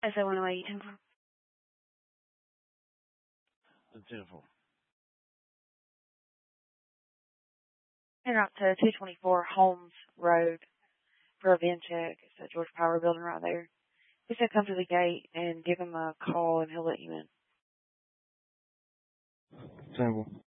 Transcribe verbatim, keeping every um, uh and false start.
S O one oh eight. Beautiful. Heading out to two twenty-four Holmes Road for a VIN check. It's that George Power building right there. He said come to the gate and give him a call and he'll let you in. Simple.